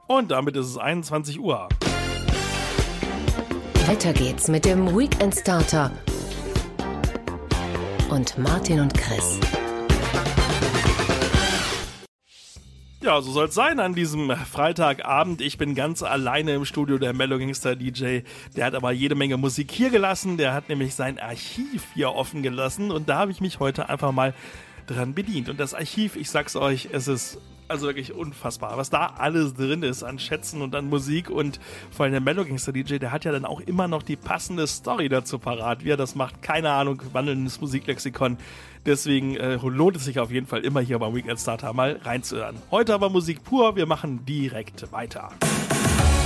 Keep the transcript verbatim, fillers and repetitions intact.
Und damit ist es einundzwanzig Uhr. Weiter geht's mit dem Weekend Starter und Martin und Chris. Ja, so soll es sein an diesem Freitagabend. Ich bin ganz alleine im Studio, der Mellow Gangster D J. Der hat aber jede Menge Musik hier gelassen. Der hat nämlich sein Archiv hier offen gelassen. Und da habe ich mich heute einfach mal dran bedient. Und das Archiv, ich sag's euch, es ist also wirklich unfassbar, was da alles drin ist an Schätzen und an Musik. Und vor allem der Mellow Gangster D J, der hat ja dann auch immer noch die passende Story dazu parat. Wie er das macht, keine Ahnung, wandelndes Musiklexikon. Deswegen äh, lohnt es sich auf jeden Fall immer hier beim Weekend Starter mal reinzuhören. Heute aber Musik pur, wir machen direkt weiter.